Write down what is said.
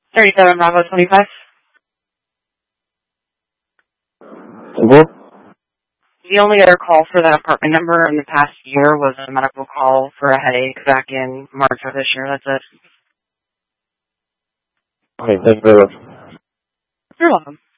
37 Bravo 25. Well, The only other call for that apartment number in the past year was a medical call for a headache back in March of this year. That's it. okay, thank you very much. You're welcome.